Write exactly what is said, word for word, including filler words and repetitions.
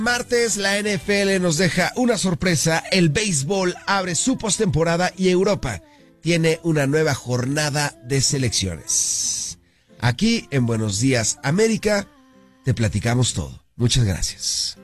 Martes, la N F L nos deja una sorpresa. El béisbol abre su postemporada y Europa tiene una nueva jornada de selecciones. Aquí en Buenos Días América te platicamos todo. Muchas gracias.